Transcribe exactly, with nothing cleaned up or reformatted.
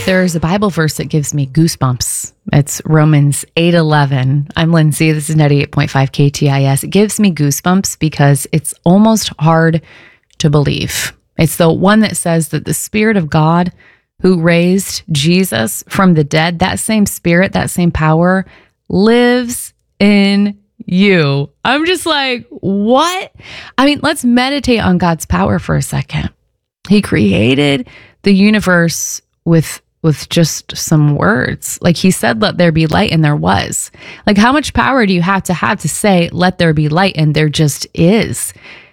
There's a Bible verse that gives me goosebumps. It's Romans eight eleven. I'm Lindsay. This is ninety-eight point five K T I S. It gives me goosebumps because it's almost hard to believe. It's the one that says that the Spirit of God who raised Jesus from the dead, that same Spirit, that same power lives in you. I'm just like, what? I mean, let's meditate on God's power for a second. He created the universe with with just some words. Like he said, let there be light, and there was. Like, how much power do you have to have to say, let there be light, and there just is?